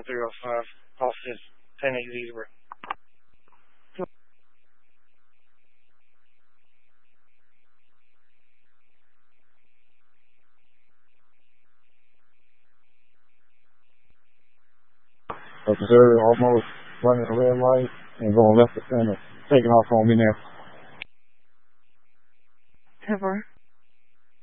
305, officers 10 Eastward. Officer almost running a red light and going left to center, taking off on me now. 10-4.